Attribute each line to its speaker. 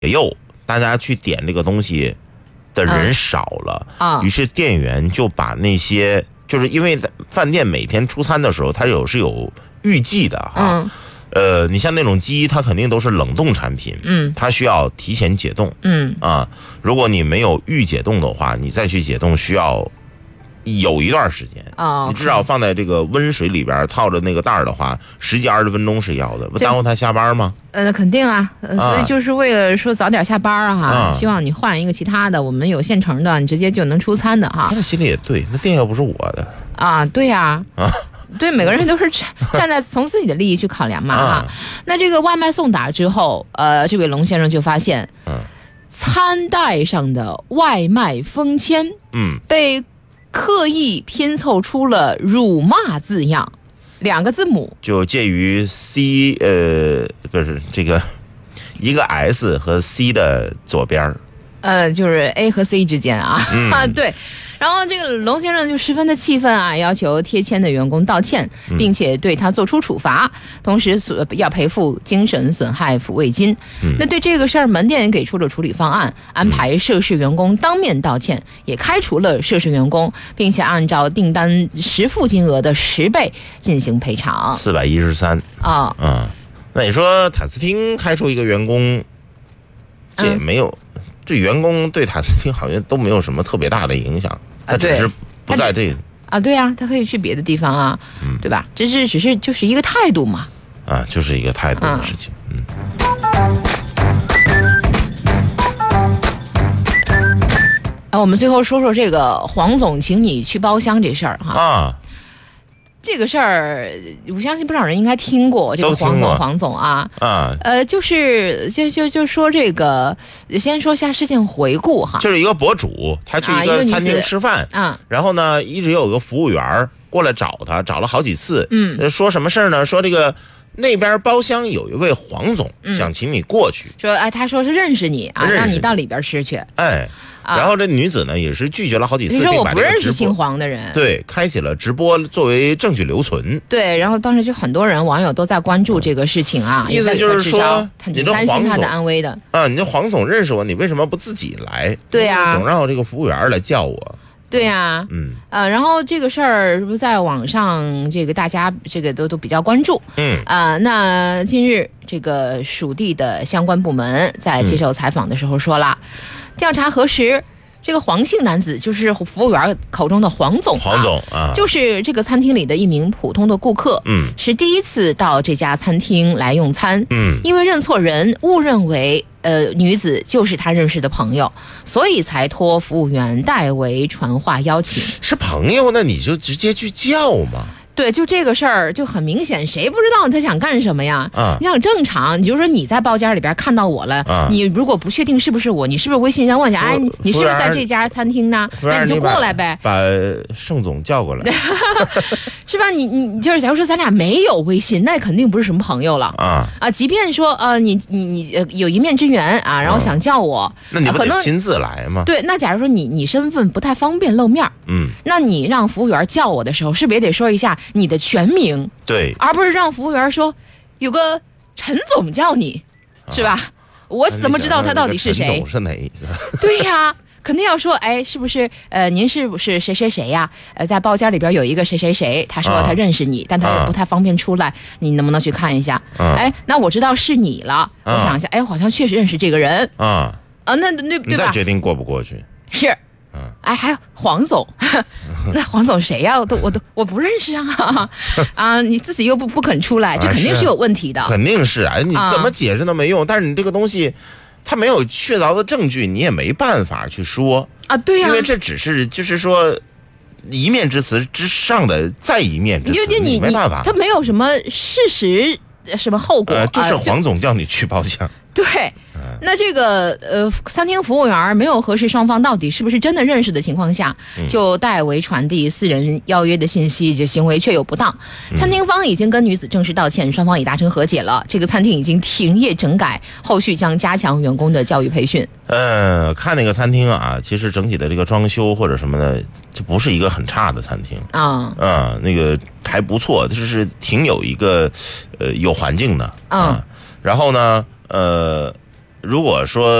Speaker 1: 有大家去点这个东西的人少了，于是店员就把那些，就是因为饭店每天出餐的时候，它是有预计的哈。你像那种鸡，它肯定都是冷冻产品，它需要提前解冻，如果你没有预解冻的话，你再去解冻需要有一段时间，你至少放在这个温水里边套着那个袋儿的话，10几20分钟是要的，不耽误他下班吗？
Speaker 2: 肯定啊，所以就是为了说早点下班哈，希望你换一个其他的，我们有现成的，你直接就能出餐的哈。
Speaker 1: 他这心里也对，那店又不是我的
Speaker 2: 啊，对呀，对，每个人都是站在从自己的利益去考量嘛哈。那这个外卖送达之后，这位龙先生就发现，餐袋上的外卖封签，被刻意拼凑出了辱骂字样，2个字母，就
Speaker 1: 介于 C 不是这个一个 S 和 C 的左边，
Speaker 2: 就是 A 和 C 之间啊，对。然后这个龙先生就十分的气愤啊，要求贴签的员工道歉，并且对他做出处罚，同时要赔付精神损害抚慰金。那对这个事儿，门店也给出了处理方案，安排涉事员工当面道歉，也开除了涉事员工，并且按照订单实付金额的10倍进行赔偿
Speaker 1: ，413那你说塔斯汀开除一个员工，这也没有，这员工对塔斯汀好像都没有什么特别大的影响。他只是不在这
Speaker 2: 啊，对啊，他可以去别的地方啊，对吧？这是只是就是一个态度嘛，
Speaker 1: 就是一个态度的事情。
Speaker 2: 我们最后说说这个黄总请你去包厢这事儿哈。这个事儿，我相信不少人应该听过这个黄总啊，就是说这个，先说下事件回顾哈，
Speaker 1: 就是一个博主，他去一个餐厅吃饭，然后呢，一直有个服务员过来找他，找了好几次，说什么事儿呢？说这个那边包厢有一位黄总，想请你过去，
Speaker 2: 说他说是认识你啊，让你到里边吃去，
Speaker 1: 然后这女子呢也是拒绝了好几次。
Speaker 2: 你说我不认识姓黄的人，
Speaker 1: 对，开启了直播作为证据留存。
Speaker 2: 对，然后当时就很多人网友都在关注这个事情啊，
Speaker 1: 意思就是说，
Speaker 2: 你担心他的安危的
Speaker 1: 你这黄总认识我，你为什么不自己来？
Speaker 2: 对呀，
Speaker 1: 总让我这个服务员来叫我。
Speaker 2: 对呀，然后这个事儿不在网上，这个大家这个都比较关注，那近日这个属地的相关部门在接受采访的时候说了，调查核实，这个黄姓男子就是服务员口中的黄总就是这个餐厅里的一名普通的顾客，是第一次到这家餐厅来用餐，因为认错人，误认为女子就是他认识的朋友，所以才托服务员代为传话邀请。
Speaker 1: 是朋友，那你就直接去叫嘛。
Speaker 2: 对，就这个事儿就很明显，谁不知道他想干什么呀？你想正常，你就说你在包间里边看到我了，你如果不确定是不是我，你是不是微信上问一下，哎，你是不是在这家餐厅呢？那你就过来呗，
Speaker 1: 把盛总叫过来，
Speaker 2: 是吧？你就是假如说咱俩没有微信，那肯定不是什么朋友了即便说你有一面之缘啊，然后想叫我，
Speaker 1: 那你不得亲自来吗？
Speaker 2: 对，那假如说你身份不太方便露面，那你让服务员叫我的时候，是不是也得说一下你的全名？
Speaker 1: 对，
Speaker 2: 而不是让服务员说有个陈总叫你，是吧？我怎么知道他到底是谁？
Speaker 1: 陈总是哪一个？
Speaker 2: 对呀，肯定要说，哎，是不是您是不是谁谁谁呀？在包间里边有一个谁谁谁，他说他认识你，但他也不太方便出来，你能不能去看一下？哎，那我知道是你了，我想一下，哎，好像确实认识这个人那对吧？
Speaker 1: 你再决定过不过去？
Speaker 2: 是。哎，还有黄总，那黄总谁呀？我不认识你自己又不肯出来，这肯定是有问题的。
Speaker 1: 肯定是你怎么解释都没用。但是你这个东西，它没有确凿的证据，你也没办法去说
Speaker 2: 对呀，
Speaker 1: 因为这只是就是说一面之词之上的再一面之词，你没办法，
Speaker 2: 它没有什么事实什么后果，
Speaker 1: 就是黄总叫你去包厢。
Speaker 2: 对，那这个餐厅服务员没有核实双方到底是不是真的认识的情况下，就代为传递私人邀约的信息，这行为确有不当。餐厅方已经跟女子正式道歉，双方已达成和解了。这个餐厅已经停业整改，后续将加强员工的教育培训。
Speaker 1: 看那个餐厅其实整体的这个装修或者什么的，就不是一个很差的餐厅那个还不错，就是挺有一个有环境的然后呢如果说